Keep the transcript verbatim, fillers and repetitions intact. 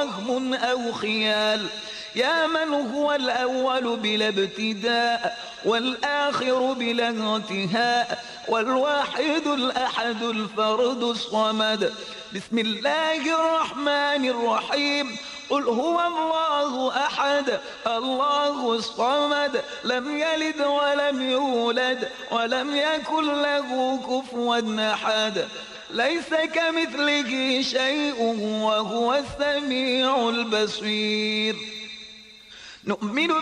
وهم أو خيال، يا من هو الأول بلا ابتداء والآخر بلا انتهاء، والواحد الأحد الفرد الصمد. بسم الله الرحمن الرحيم. قل هو الله أحد الله الصمد، لم يلد ولم يولد ولم يكن له كفوا أحد، ليس كمثله شيء وهو السميع البصير. نؤمن